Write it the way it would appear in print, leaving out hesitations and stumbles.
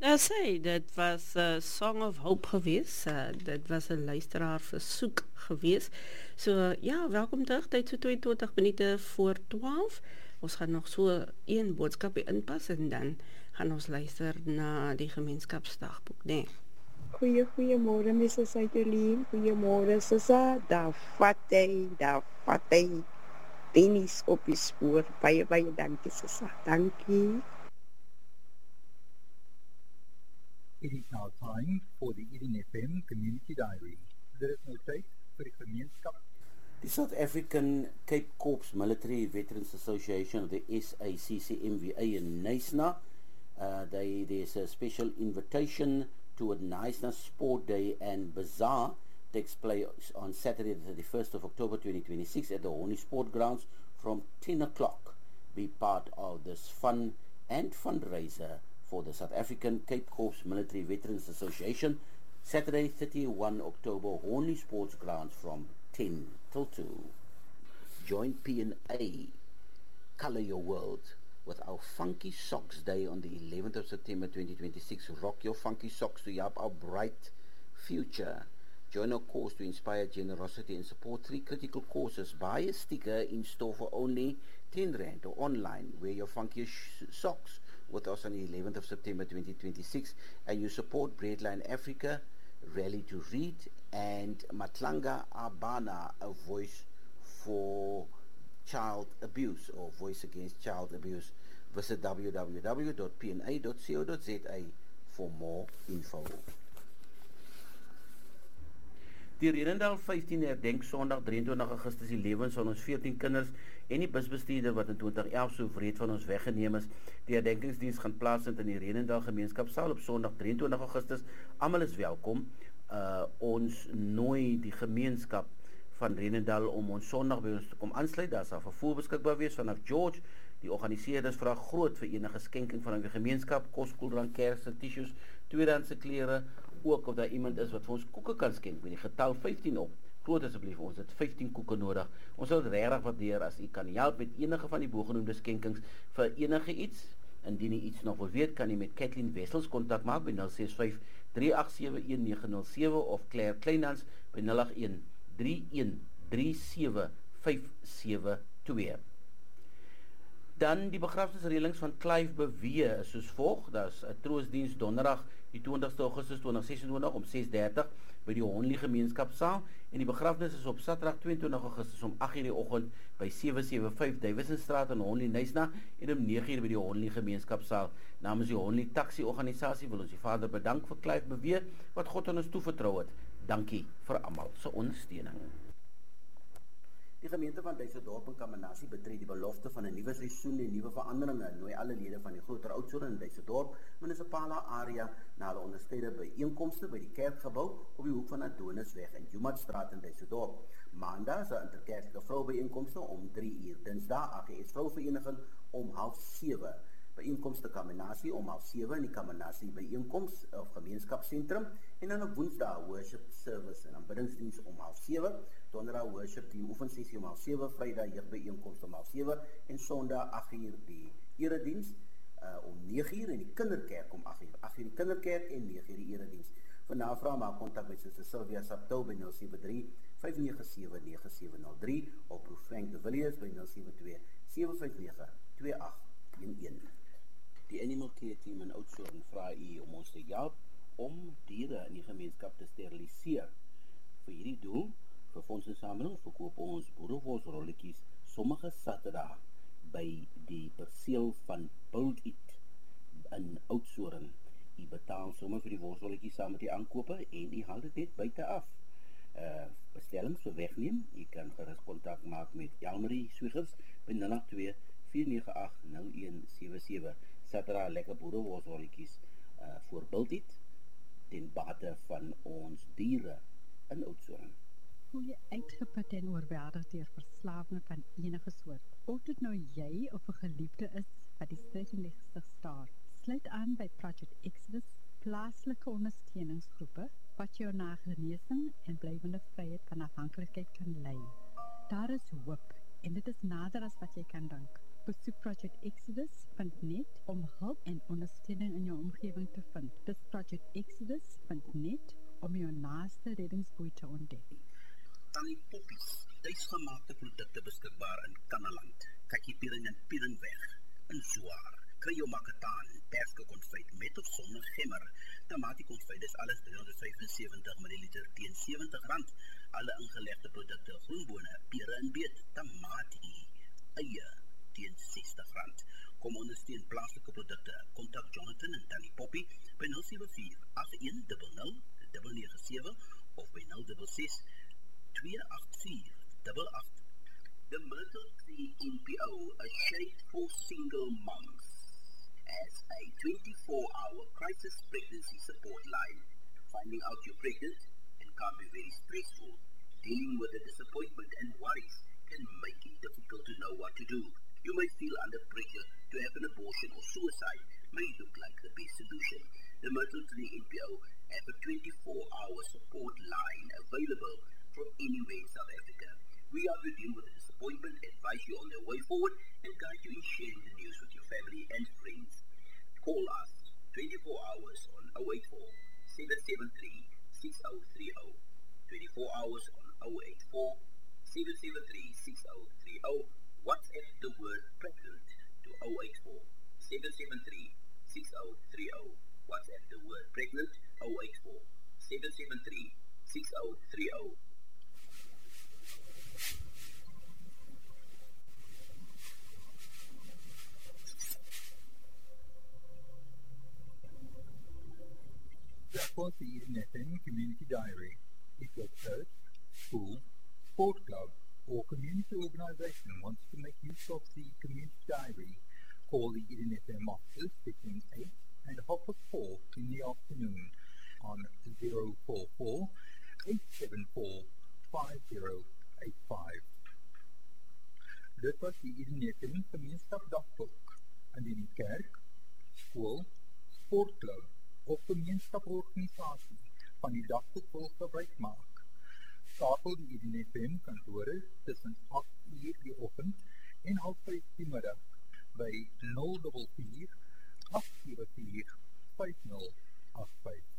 Dit was Song of Hope geweest. Dit was 'n luisteraar versoek geweest. So ja, welkom terug. Tyd so 22 minute voor 12. Ons gaan nog so een boodskapie inpas en dan gaan ons luister na die gemeenskapsdagboek, né? Goeiemôre, Mrs. Jolien. Goeiemôre, Sissa. Daar vat hy. Tennis op die spoor. Baie dankie, Sissa. Dankie. It is now time for the Eden FM Community Diary. Dit is nou tyd vir die gemeenskap. The South African Cape Corps Military Veterans Association, the SACCMVA in Knysna, there's a special invitation to a Knysna Sport Day and Bazaar takes place on Saturday the 31st of October 2026 at the Horny Sport Grounds from 10 o'clock. Be part of this fun and fundraiser for the South African Cape Corps Military Veterans Association, Saturday 31 October, Hornley Sports Grounds from 10 till 2. Join P&A, Color Your World, with our Funky Socks Day on the 11th of September 2026. Rock your funky socks to help our bright future. Join our cause to inspire generosity and support 3 critical causes. Buy a sticker in store for only R10 or online. Wear your funky socks with us on the 11th of September 2026, and you support Breadline Africa, Rally to Read, and Matlanga Abana, a voice for child abuse or voice against child abuse. Visit www.pna.co.za for more info. Die Renendal 15 herdenk Sondag 23 Augustus die lewens van ons 14 kinders en die busbestuurder wat in 2011 so wreed van ons weggeneem is. Die herdenkingsdiens gaan plaasvind in die Renendal gemeenskapsaal op Sondag 23 Augustus. Almal is welkom. Ons nooi die gemeenskap van Renendal om ons Sondag by ons te kom aansluit. Daar sal vervoer beskikbaar wees vanaf George. Die organiseerders vra groot vir enige skenking van die gemeenskap, kos, koeldrank, kersse, tissues, tweedehandse klere, ook of daar iemand is wat vir ons koeke kan skenk met die getal 15 op. Groot asseblief, ons het 15 koeke nodig. Ons sal dit regtig waardeer as u kan help met enige van die bogenoemde skenkings vir enige iets. Indien u iets nog wil weet, kan u met Kathleen Wessels kontak maak by 065 387 1907 of Claire Kleinhans by 081 3137 572. Dan die begrafnisreëlings van Clive Beweer is soos volg. Daar is 'n troostdiens donderdag die 20ste Augustus 2026 om 6:30 by die Honley gemeenskapsaal en die begrafnis is op Saterdag 22 Augustus om 8:00 die oggend by 775 Davisonstraat in Honley Knysna en om 9:00 by die Honley gemeenskapsaal. Namens die Honley taxi organisasie wil ons die Vader bedank vir Clive Beweer wat God aan ons toevertrou het. Dankie vir almal se ondersteuning. Die gemeente van Duisendorp en Kamanasie betree die belofte van 'n nuwe seisoen en nuwe veranderinge en nooi alle lede van die groter Oudtshoorn in Duisendorp munisipale area na hulle onderskeide byeenkomste by die kerkgebou op die hoek van Adonisweg en Jumatstraat in Duisendorp. Maandag is 'n interkerklike vroubyeenkomste om 3:00. Dinsdag AGS Vrouvereniging om 6:30. Byeenkomste Kamanasie om 6:30 in die Kamanasie byeenkoms of gemeenskapsentrum en dan op Woensdag worship service en aanbiddingsdiens om 6:30, Donderdag worship team oefensessie om 6:30, Vrydag jeugbyeenkoms om 6:30 en Sondag 8:00 die erediens om 9:00 en die kinderkerk om 8:00. 8:00 die kinderkerk en 9:00 die erediens. Vir navraag maak kontak met Suster Sylvia Saptou by 073 597 9703 of Prof Frank de Villiers by 072 759 2811. Die Animal Care Team in Oudtshoorn vra u om ons te help om diere in die gemeenskap te steriliseer. Vir hierdie doel, vir fondsinsameling, verkoop ons boerewolsrolletjies sommige Saterdag by die perseel van Build It in Oudtshoorn. U betaal sommer vir die wolsrolletjies saam met die aankope en u haal dit net buite af. Bestellings vir wegneem, u kan gerus kontak maak met Elmarie Swiggers by 082 498 0177. Saterdag lekker boerewolsrolletjies voor Build It ten bate van ons diere in Oudtshoorn. Voel jy uitgeput en oorweldig deur verslawing van enige soort? Of dit nou jy of 'n geliefde is wat die stryd in die gesig staar, sluit aan by Project Exodus, plaaslike ondersteuningsgroepe wat jou na genesing en blywende vryheid van afhanklikheid kan lei. Daar is hoop en dit is nader as wat jy kan dink. Besoek projectexodus.net om hulp en ondersteuning in jou omgewing te vind. Dis projectexodus.net om jou naaste reddingsboei te ontdek. Tannie Poppies, tuisgemaakte produkte beskikbaar in Kannaland, kakiepiering en pieringweg, in Zwaar. Kry jou makataan, perske konfyt met of sonder gemmer. Tamatie konfyt is alles 375 ml teen R70. Alle ingelegde produkte, groenbone, pere en beet, tamatie, eie teen R60. Kom ondersteun plaaslike produkte. Kontak Jonathan en Tannie Poppy by 074 8100 997 of by 066 284 88. The Myrtle Tree NPO, a shade for single moms, as a 24-hour crisis pregnancy support line. Finding out you're pregnant and can be very stressful. Dealing with the disappointment and worries can make it difficult to know what to do. You may feel under pressure to have an abortion or suicide may look like the best solution. The Myrtle Tree NPO have a 24-hour support line available from anywhere in South Africa. We are to deal with the disappointment, advise you on the way forward, and guide you in sharing the news with your family and friends. Call us 24 hours on 084 773 6030, 24 hours on 084 773 6030. WhatsApp the word pregnant to 084 773 6030. WhatsApp the word pregnant 084 773 6030. That was the Eden FM Community Diary. If your church, school, sport club, or community organization wants to make use of the Community Diary, call the Eden FM office between 8 and 4:30 in the afternoon on 044 874 5085. Dit was die Eden FM gemeenskapsdagboek indien die kerk, skool, sportklub of gemeenskapsorganisasie van die dagboek wil gebruik maak. Skakel die Eden FM kantore tussen 8:00 die oggend en 5:30 die middag by 044 874 5085.